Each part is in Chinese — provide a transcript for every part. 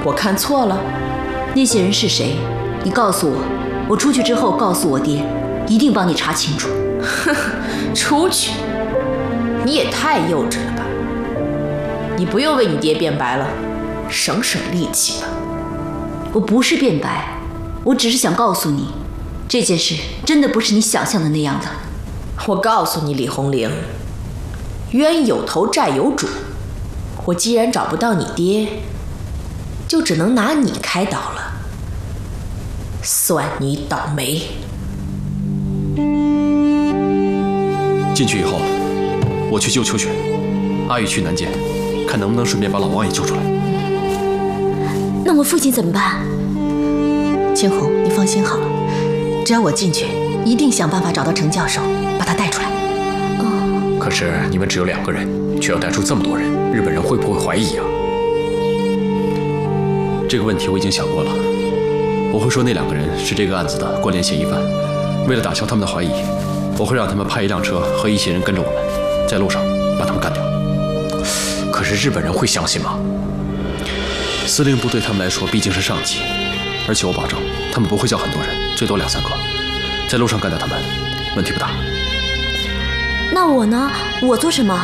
我看错了？ 那些人是谁？你告诉我，我出去之后告诉我爹，一定帮你查清楚。 哼，出去？你也太幼稚了吧！你不用为你爹辩白了，省省力气吧。 我不是辩白，我只是想告诉你，这件事真的不是你想象的那样的。 我告诉你，李红玲，冤有头债有主。我既然找不到你爹，就只能拿你开导了。算你倒霉。 进去以后，我去救秋雪，阿玉去南界，看能不能顺便把老王也救出来。 那我父亲怎么办？青红，你放心好了，只要我进去，一定想办法找到程教授，把他带出来。 可是你们只有2个人，却要带出这么多人，日本人会不会怀疑啊？这个问题我已经想过了，我会说那2个人是这个案子的关联嫌疑犯。为了打消他们的怀疑，我会让他们派一辆车和一些人跟着我们，在路上把他们干掉。可是日本人会相信吗？司令部对他们来说毕竟是上级，而且我保证他们不会叫很多人，最多2、3个，在路上干掉他们，问题不大。 那我呢？我做什么？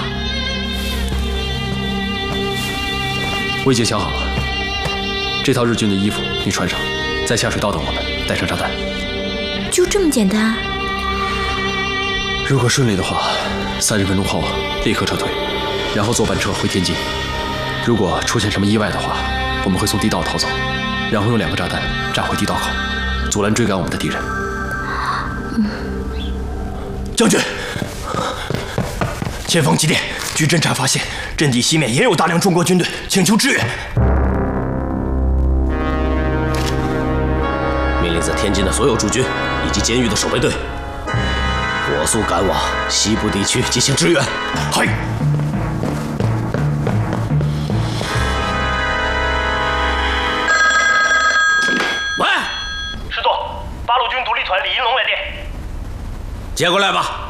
我已经想好了，这套日军的衣服你穿上，在下水道等我们，带上炸弹。 就这么简单？ 如果顺利的话，30分钟后立刻撤退，然后坐班车回天津。如果出现什么意外的话，我们会从地道逃走，然后用2个炸弹炸毁地道口，阻拦追赶我们的敌人。 将军，前方急电，据侦查发现，阵地西面也有大量中国军队，请求支援。 命令在天津的所有驻军以及监狱的守备队，火速赶往西部地区进行支援。 嗨。 喂， 师座，八路军独立团李银龙来电。 接过来吧。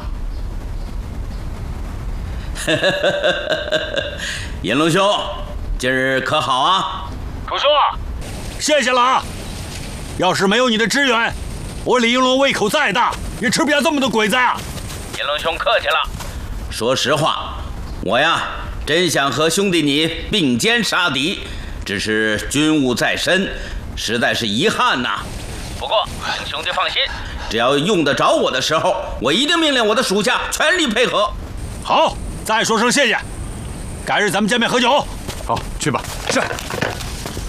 银龙兄，今日可好啊？ 主兄，谢谢了啊！要是没有你的支援，我李应龙胃口再大，也吃不下这么多鬼子啊！ 银龙兄客气了。说实话，我呀，真想和兄弟你并肩杀敌，只是军务在身，实在是遗憾呐。不过，请兄弟放心，只要用得着我的时候，我一定命令我的属下全力配合。 好，再说声谢谢。改日咱们见面喝酒。 好，去吧。 是。